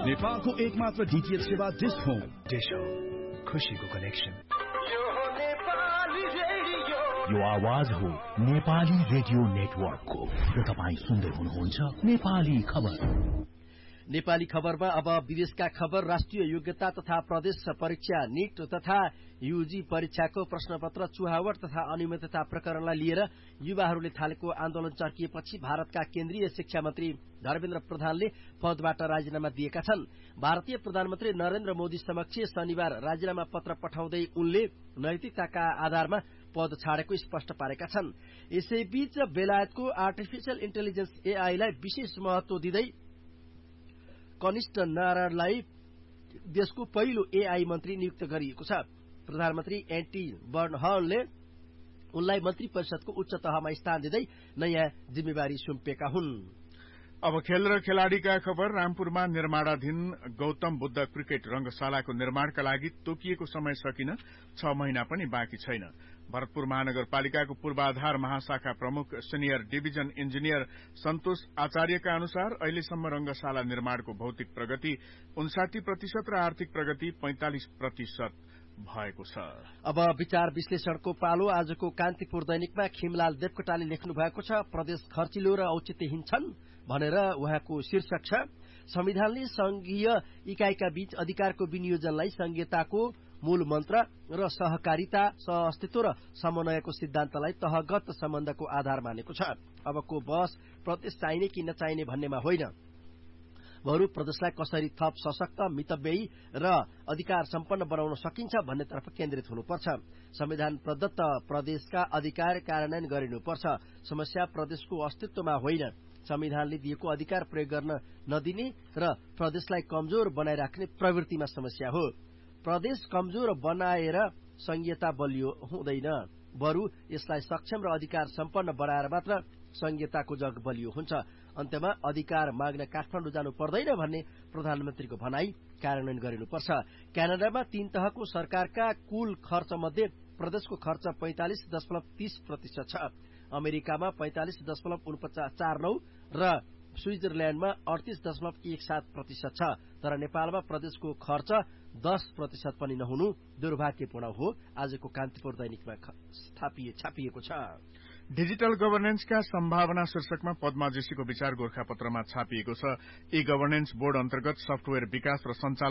नेपालको एकमात्र डीटीएच सेवा डिश होम। डिश होम, खुशीको कनेक्सन। यो आवाज हो नेपाली रेडियो नेटवर्कको र तपाईं सुन्दै हुनुहुन्छ नेपाली खबर। नेपाली खबरमा अब विदेशका खबर। राष्ट्रिय योग्यता तथा प्रदेश परीक्षा नीट तथा यूजी परीक्षाको प्रश्नपत्र चुहावट तथा अनियमितता प्रकरणलाई लिएर युवाहरूले थालेको आन्दोलन चर्किएपछि भारतका केन्द्रीय शिक्षा मन्त्री धर्मेन्द्र प्रधानले पदबाट राजीनामा दिएका छन्। भारतीय प्रधानमन्त्री नरेन्द्र मोदी समक्ष शनिबार राजीनामा पत्र पठाउँदै उनले नैतिकताका आधारमा पद छाडेको स्पष्ट पारेका छन्। यसैबीच बेलायतको आर्टिफिशियल इन्टेलिजेन्स एआईलाई विशेष महत्व दिँदै कनिष्ठ नारायणलाई देशको पहिलो एआई मन्त्री नियुक्त गरिएको छ। प्रधानमन्त्री एन्टी बर्नहलले उनलाई मन्त्री परिषदको उच्च तहमा स्थान दिँदै नयाँ जिम्मेवारी सुम्पेका हुन्। अब खेल र खेलाड़ीका खबर। रामपुरमा निर्माणाधीन गौतम बुद्ध क्रिकेट रंगशालाको निर्माणका लागि तोकिएको समय सकिन 6 महिना पनि बाँकी छैन। भरतपुर महानगरपालिकाको पूर्वाधार महाशाखा प्रमुख सिनियर डिभिजन इन्जिनियर सन्तोष आचार्यका अनुसार अहिलेसम्म रंगशाला निर्माणको भौतिक प्रगति 59% र आर्थिक प्रगति 45% भएको छ। अब विचार विश्लेषणको पालो। आजको कान्तिपुर दैनिकमा खिमलाल देवकोटाले लेख्नु भएको छ, प्रदेश खर्चिलो र औचित्यहीन छन् भनेर उहाँको शीर्षक छ। संविधानले संघीय इकाइका बीच अधिकारको विनियोजनलाई संघीयताको मूल मन्त्र र सहकारिता, सहअस्तित्व र समन्वयको सिद्धान्तलाई तहगत सम्बन्धको आधार मानेको छ। अबको बहस प्रदेश चाहिने कि नचाहिने भन्नेमा होइन, बरु प्रदेशलाई कसरी थप सशक्त, मितव्ययी र अधिकार सम्पन्न बनाउन सकिन्छ भन्नेतर्फ केन्द्रित हुनुपर्छ। संविधान प्रदत्त प्रदेशका अधिकार कार्यान्वयन गरिनुपर्छ। समस्या प्रदेशको अस्तित्वमा होइन, संविधानले दिएको अधिकार प्रयोग गर्न नदिने र प्रदेशलाई कमजोर बनाइराख्ने प्रवृत्तिमा समस्या हो। प्रदेश कमजोर बनाएर संघीयता बलियो हुँदैन, बरु यसलाई सक्षम र अधिकार सम्पन्न बनाएर मात्र संघीयताको जग बलियो हुन्छ। अन्त्यमा अधिकार माग्न काठमाडौँ जानु पर्दैन भन्ने प्रधानमन्त्रीको भनाई कार्यान्वयन गरिनुपर्छ। क्यानाडामा 3 तहको सरकारका कुल खर्च मध्ये प्रदेशको खर्च 45.30% छ। अमेरिकामा 45.49 र स्विजरल्याण्डमा 38.17% छ। तर नेपालमा प्रदेशको खर्च 10% पनि नहुनु दुर्भाग्यपूर्ण हो। आजको कान्तिपुर दैनिकमा छापिएको छ। डिजिटल गभर्नेन्सका सम्भावना शीर्षकमा पद्मा जोशीको विचार गोरखापत्रमा छापिएको छ। ई गभर्नेन्स बोर्ड अन्तर्गत सफ्टवेयर विकास र सञ्चालन